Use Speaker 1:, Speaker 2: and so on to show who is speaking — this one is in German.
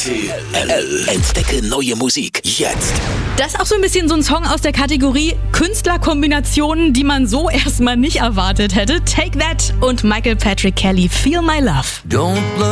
Speaker 1: RTL. Entdecke neue Musik jetzt.
Speaker 2: Das ist auch so ein bisschen so ein Song aus der Kategorie Künstlerkombinationen, die man so erstmal nicht erwartet hätte. Take That und Michael Patrick Kelly, Feel My Love.
Speaker 1: Don't